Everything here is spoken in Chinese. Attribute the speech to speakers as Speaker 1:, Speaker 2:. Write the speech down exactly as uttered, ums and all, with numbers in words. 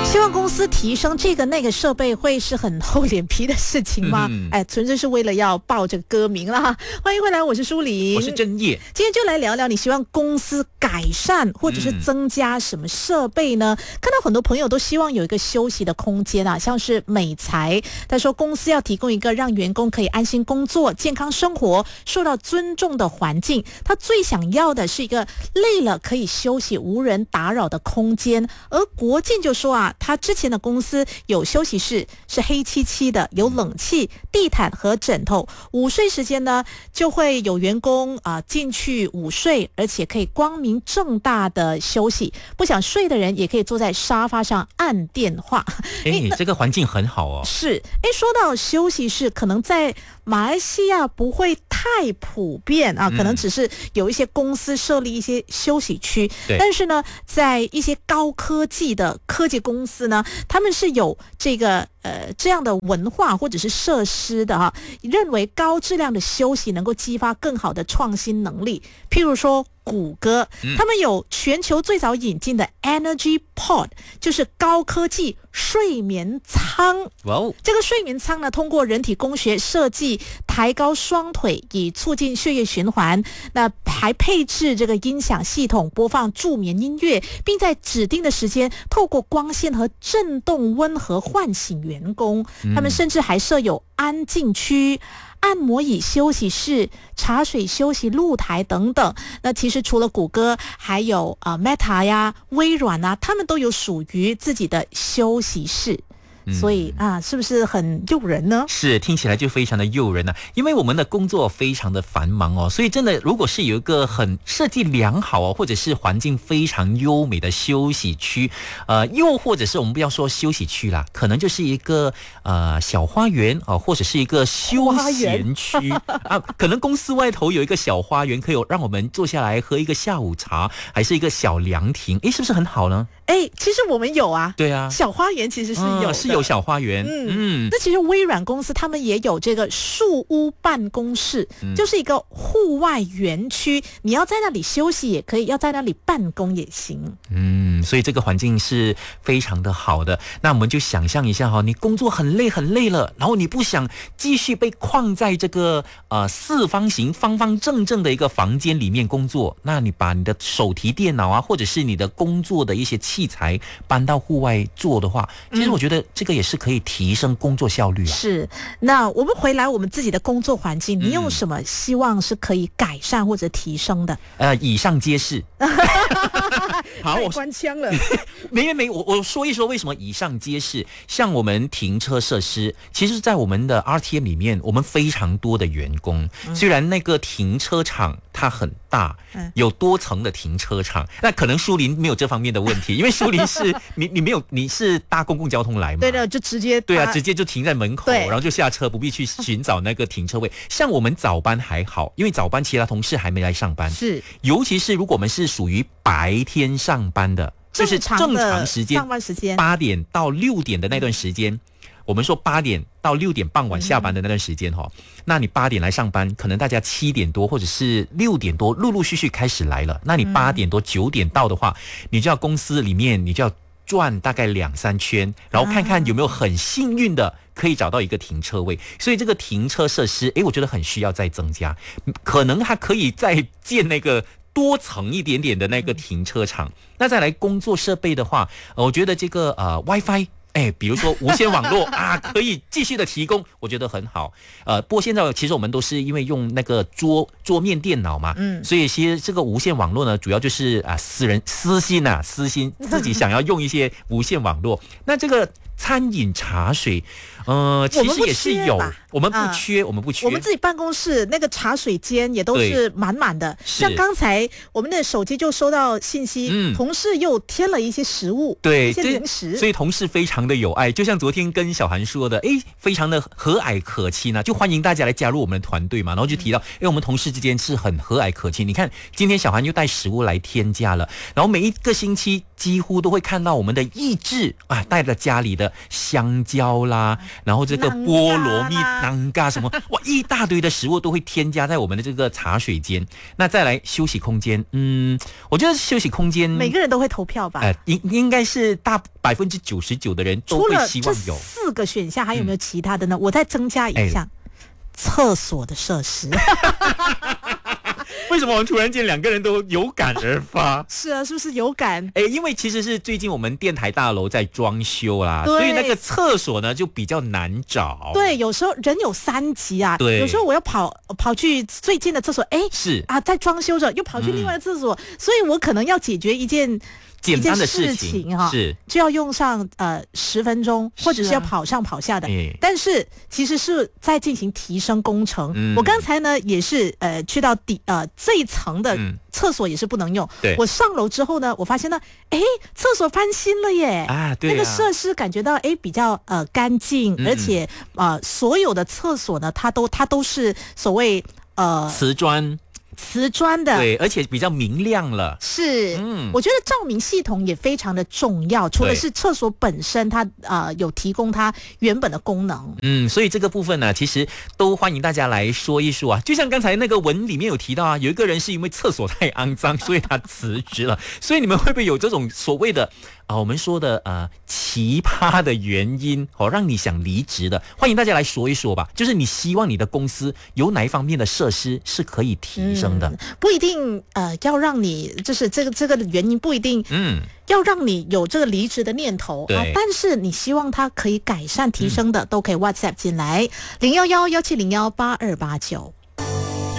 Speaker 1: 希望公司提升这个那个设备会是很厚脸皮的事情吗？嗯、哎，纯粹是为了要报这个歌名啦。欢迎回来，我是舒琳，
Speaker 2: 我是真叶。
Speaker 1: 今天就来聊聊你希望公司改善或者是增加什么设备呢？嗯、看到很多朋友都希望有一个休息的空间啊，像是美才，他说公司要提供一个让员工可以安心工作、健康生活、受到尊重的环境。他最想要的是一个累了可以休息、无人打扰的空间。而国建就说啊，他之前的公司有休息室，是黑漆漆的，有冷气、地毯和枕头。午睡时间呢，就会有员工啊、呃、进去午睡，而且可以光明正大的休息。不想睡的人也可以坐在沙发上按电话。
Speaker 2: 哎，这个环境很好哦。
Speaker 1: 是，哎，说到休息室，可能在马来西亚不会太普遍啊，可能只是有一些公司设立一些休息区，嗯、但是呢，在一些高科技的科技公司呢，他们是有这个呃这样的文化或者是设施的哈，认为高质量的休息能够激发更好的创新能力。譬如说谷歌，他们有全球最早引进的 Energy Pod， 就是高科技睡眠舱。哇哦！这个睡眠舱呢，通过人体工学设计抬高双腿，以促进血液循环。那还配置这个音响系统，播放助眠音乐，并在指定的时间透过光线和震动温和唤醒员工。他们甚至还设有安静区、按摩椅休息室、茶水休息露台等等。那其实除了谷歌，还有啊、呃、Meta 呀、微软啊，他们都有属于自己的休息室。所以啊，是不是很诱人呢？
Speaker 2: 是，听起来就非常的诱人啊。因为我们的工作非常的繁忙哦，所以真的，如果是有一个很设计良好哦，或者是环境非常优美的休息区，呃，又或者是我们不要说休息区啦，可能就是一个呃小花园哦、呃，或者是一个休闲区啊，可能公司外头有一个小花园，可以让我们坐下来喝一个下午茶，还是一个小凉亭，诶，是不是很好呢？
Speaker 1: 哎，其实我们有啊，
Speaker 2: 对啊，
Speaker 1: 小花园其实是有的、嗯，
Speaker 2: 是有小花园。嗯
Speaker 1: 嗯，那其实微软公司他们也有这个树屋办公室，嗯、就是一个户外园区，你要在那里休息也可以，要在那里办公也行。
Speaker 2: 嗯，所以这个环境是非常的好的。那我们就想象一下哈、哦，你工作很累很累了，然后你不想继续被框在这个呃四方形方方正正的一个房间里面工作，那你把你的手提电脑啊，或者是你的工作的一些器材搬到户外做的话，其实我觉得这个也是可以提升工作效率啊。
Speaker 1: 是，那我们回来我们自己的工作环境，你有什么希望是可以改善或者提升的？
Speaker 2: 呃，以上皆是。
Speaker 1: 好，我关枪了。
Speaker 2: 没没没，我我说一说为什么以上皆是。像我们停车设施，其实在我们的 R T M 里面，我们非常多的员工。嗯、虽然那个停车场它很大，有多层的停车场，那可能舒琳没有这方面的问题，因为舒琳是你你没有你是搭公共交通来嘛？
Speaker 1: 对的，就直接
Speaker 2: 对啊，直接就停在门口，然后就下车，不必去寻找那个停车位。像我们早班还好，因为早班其他同事还没来上班，
Speaker 1: 是，
Speaker 2: 尤其是如果我们是属于白天上班的，就是正常时间，
Speaker 1: 上班时间
Speaker 2: 八点到六点的那段时间。我们说八点到六点傍晚下班的那段时间哈、嗯，那你八点来上班，可能大家七点多或者是六点多陆陆续续开始来了，那你八点多九点到的话，你就要公司里面你就要转大概两三圈，然后看看有没有很幸运的可以找到一个停车位。所以这个停车设施，诶，我觉得很需要再增加，可能还可以再建那个多层一点点的那个停车场。那再来工作设备的话，呃、我觉得这个呃 WiFi。哎，比如说无线网络啊，可以继续的提供，我觉得很好。呃，不过现在其实我们都是因为用那个桌桌面电脑嘛，嗯，所以其实这个无线网络呢，主要就是啊私人私心啊，私心自己想要用一些无线网络。那这个餐饮茶水，呃，其实也是有，我们不缺，我们不缺。
Speaker 1: 我们自己办公室那个茶水间也都是满满的。像刚才我们的手机就收到信息，嗯、同事又添了一些食物，
Speaker 2: 对，
Speaker 1: 一些零食，
Speaker 2: 所以同事非常的有爱。就像昨天跟小韩说的，哎，非常的和蔼可亲啊，就欢迎大家来加入我们的团队嘛。然后就提到，哎、嗯，我们同事之间是很和蔼可亲。你看，今天小韩又带食物来添加了，然后每一个星期几乎都会看到我们的意志啊，带着家里的。 个香蕉啦，然后这个菠萝蜜、南嘎什么，哇，一大堆的食物都会添加在我们的这个茶水间。那再来休息空间，嗯，我觉得休息空间
Speaker 1: 每个人都会投票吧？
Speaker 2: 呃，应应该是大百分之九十九的人都会希望有。
Speaker 1: 四个选项还有没有其他的呢？嗯、我再增加一项。厕所的设施。
Speaker 2: 为什么我们突然间两个人都有感而发？
Speaker 1: 是啊，是不是有感？
Speaker 2: 哎，因为其实是最近我们电台大楼在装修啦，所以那个厕所呢就比较难找。
Speaker 1: 对，有时候人有三急啊，对，有时候我要跑跑去最近的厕所，哎，
Speaker 2: 是
Speaker 1: 啊，在装修着，又跑去另外的厕所，嗯、所以我可能要解决一件。
Speaker 2: 简单的事
Speaker 1: 情哈，
Speaker 2: 是
Speaker 1: 就要用上呃十分钟，或者是要跑上跑下的。
Speaker 2: 啊、
Speaker 1: 但是其实是在进行提升工程。嗯、我刚才呢也是呃去到底呃这一层的厕所也是不能用。
Speaker 2: 对、嗯，
Speaker 1: 我上楼之后呢，我发现呢，哎，厕所翻新了耶！
Speaker 2: 啊，对啊，
Speaker 1: 那个设施感觉到哎比较呃干净，嗯、而且呃所有的厕所呢，它都它都是所谓呃
Speaker 2: 瓷砖。
Speaker 1: 瓷砖的，
Speaker 2: 对，而且比较明亮了。
Speaker 1: 是，嗯，我觉得照明系统也非常的重要。除了是厕所本身它，它呃有提供它原本的功能。
Speaker 2: 嗯，所以这个部分呢，其实都欢迎大家来说一说啊。就像刚才那个文里面有提到啊，有一个人是因为厕所太肮脏，所以他辞职了。所以你们会不会有这种所谓的啊、呃，我们说的呃奇葩的原因哦，让你想离职的？欢迎大家来说一说吧。就是你希望你的公司有哪一方面的设施是可以提升的？
Speaker 1: 嗯、不一定呃，要让你就是这个这个原因不一定，嗯，要让你有这个离职的念头啊。但是你希望它可以改善提升的，嗯、都可以 WhatsApp 进来零幺幺幺七零幺八二八九。